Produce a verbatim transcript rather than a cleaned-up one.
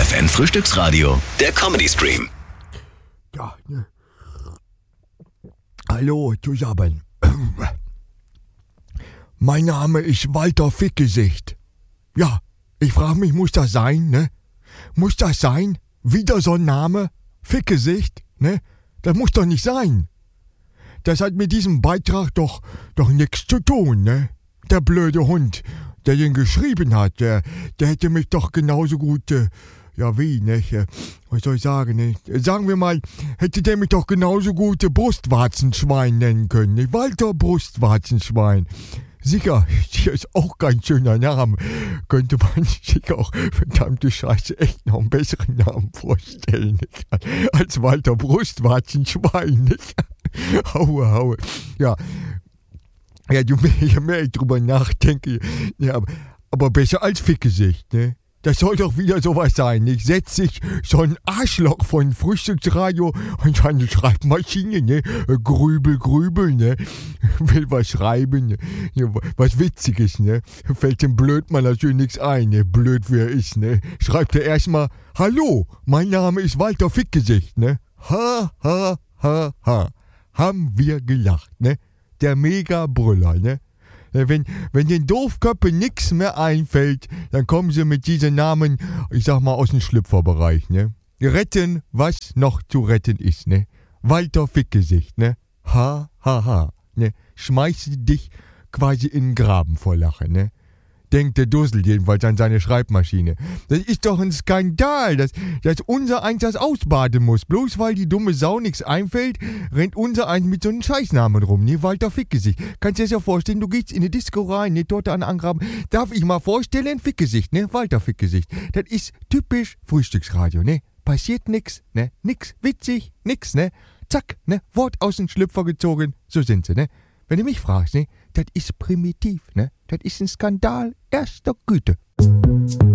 F N Frühstücksradio, der Comedy Stream. Ja, ne. Hallo zusammen. Mein Name ist Walter Fickgesicht. Ja, ich frage mich, muss das sein, ne? Muss das sein? Wieder so ein Name? Fickgesicht, ne? Das muss doch nicht sein. Das hat mit diesem Beitrag doch, doch nichts zu tun, ne? Der blöde Hund, der den geschrieben hat, der, der hätte mich doch genauso gut, äh, ja wie, ne? Was soll ich sagen, ne? Sagen wir mal, hätte der mich doch genauso gut äh, Brustwarzenschwein nennen können, ne? Walter Brustwarzenschwein. Sicher, hier ist auch kein schöner Name. Könnte man sich auch, verdammte Scheiße, echt noch einen besseren Namen vorstellen, nicht? Als Walter Brustwarzenschwein, nicht? Haue, haue. Ja, ja, je mehr, je mehr ich drüber nachdenke, ja, aber, aber besser als Fickgesicht, ne? Das soll doch wieder sowas sein, nicht? Setzt sich so ein Arschloch von Frühstücksradio und seine Schreibmaschine, ne? Grübel, grübel, ne? Will was schreiben, ne? Ja, was Witziges, ne? Fällt dem Blödmann natürlich nichts ein, ne? Blöd wie er ist, ne? Schreibt er erstmal, hallo, mein Name ist Walter Fickgesicht, ne? Ha, ha, ha, ha. Haben wir gelacht, ne? Der Mega-Brüller, ne? Wenn, wenn den Doofköppen nix mehr einfällt, dann kommen sie mit diesen Namen, ich sag mal, aus dem Schlüpferbereich, ne? Retten, was noch zu retten ist, ne? Walter Fickgesicht, ne? Ha, ha, ha, ne? Schmeißt dich quasi in den Graben vor Lachen, ne? Denkt der Dussel jedenfalls an seine Schreibmaschine. Das ist doch ein Skandal, dass, dass unser eins das ausbaden muss. Bloß weil die dumme Sau nichts einfällt, rennt unser eins mit so einem Scheißnamen rum. Ne, Walter Fickgesicht. Kannst du dir das ja vorstellen, du gehst in eine Disco rein, ne, dort an angraben. Darf ich mal vorstellen, Fickgesicht, ne, Walter Fickgesicht. Das ist typisch Frühstücksradio, ne. Passiert nix, ne, nix witzig, nix, ne. Zack, ne, Wort aus dem Schlüpfer gezogen, so sind sie, ne. Wenn du mich fragst, ne, das ist primitiv, ne? Das ist ein Skandal erster Güte.